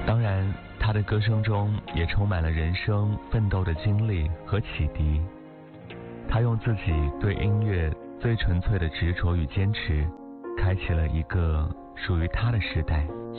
当然，他的歌声中也充满了人生奋斗的经历和启迪。他用自己对音乐最纯粹的执着与坚持，开启了一个属于他的时代。